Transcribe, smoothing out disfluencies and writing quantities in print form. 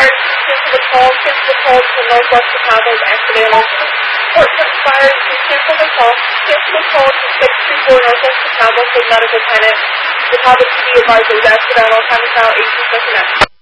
fire, cancel the call to Northwest Chicago's accident location. Port fire, cancel the call to 624 Northwest Chicago State Medical Clinic. The topic to be advised is accidental, time is now 18 seconds.